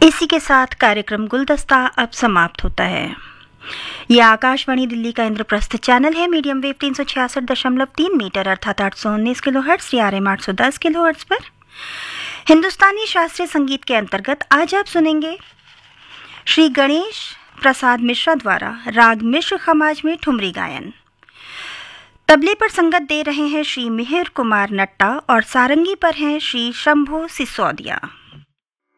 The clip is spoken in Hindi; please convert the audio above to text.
इसी के साथ कार्यक्रम गुलदस्ता अब समाप्त होता है। यह आकाशवाणी दिल्ली का इंद्रप्रस्थ चैनल है। मीडियम वेव 366.3 मीटर अर्थात 819 किलोहर्ट्ज या RMS 810 किलोहर्ट्ज पर हिंदुस्तानी शास्त्रीय संगीत के अंतर्गत आज आप सुनेंगे श्री गणेश प्रसाद मिश्रा द्वारा राग मिश्र खमाज में ठुमरी गायन। तबले पर संगत दे रहे हैं श्री मिहिर कुमार नट्टा और सारंगी पर हैं श्री शंभो सिसोदिया।